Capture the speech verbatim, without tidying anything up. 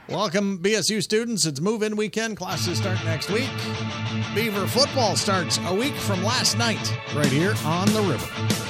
Welcome, B S U students. It's move-in weekend. Classes start next week. Beaver football starts a week from last night right here on the river.